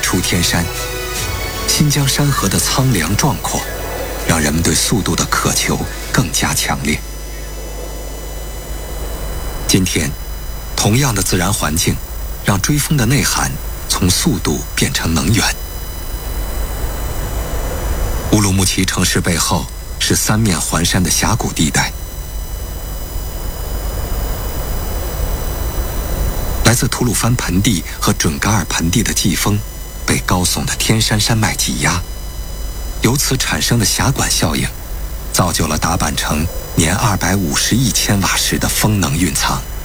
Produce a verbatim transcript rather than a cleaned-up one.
出天山，新疆山河的苍凉壮阔，让人们对速度的渴求更加强烈。今天，同样的自然环境，让追风的内涵从速度变成能源。乌鲁木齐城市背后是三面环山的峡谷地带，来自吐鲁番盆地和准噶尔盆地的季风被高耸的天山山脉挤压，由此产生的峡管效应，造就了达坂城年二百五十亿千瓦时的风能蕴藏。